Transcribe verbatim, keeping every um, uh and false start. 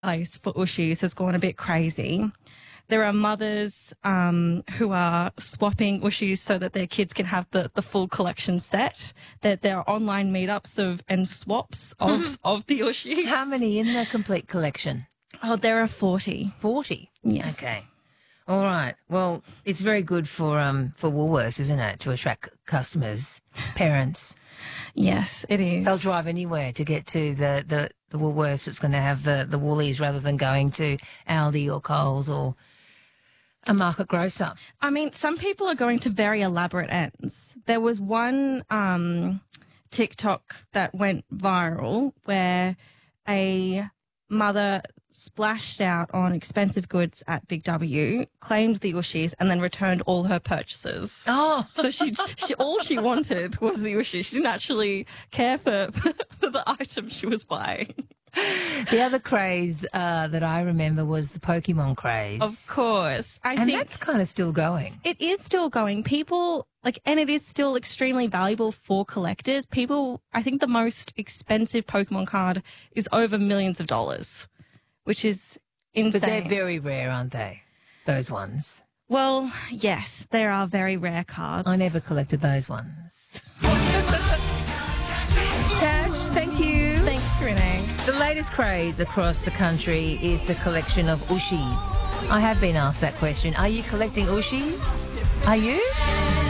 marketplace for Ushies has gone a bit crazy. There are mothers um, who are swapping Ushies so that their kids can have the, the full collection set. That there are online meetups of and swaps of, of the Ushies. How many in the complete collection? Oh, there are forty. forty? Yes. Okay. All right. Well, it's very good for um for Woolworths, isn't it, to attract customers, parents. Yes, it is. They'll drive anywhere to get to the, the, the Woolworths that's going to have the, the Woolies rather than going to Aldi or Coles or a market grocer. I mean, some people are going to very elaborate ends. There was one um, TikTok that went viral where a mother splashed out on expensive goods at Big W, claimed the Ushies, and then returned all her purchases. Oh. So she, she all she wanted was the Ushies. She didn't actually care for, for the item she was buying. The other craze uh, that I remember was the Pokemon craze. Of course. I and think that's kind of still going. it is still going. People, like, and it is still extremely valuable for collectors. People, I think the most expensive Pokemon card is over millions of dollars, which is insane. But they're very rare, aren't they? Those ones. Well, yes, there are very rare cards. I never collected those ones. Tash, thank you. Thanks, Renee. The latest craze across the country is the collection of Ushies. I have been asked that question. Are you collecting Ushies? Are you?